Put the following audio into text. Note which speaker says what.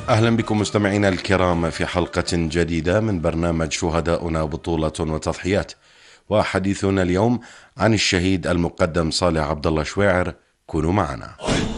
Speaker 1: أهلا بكم مستمعينا الكرام في حلقة جديدة من برنامج شهداؤنا بطولة وتضحيات، وحديثنا اليوم عن الشهيد المقدم صالح عبد الله شويعر. كونوا معنا.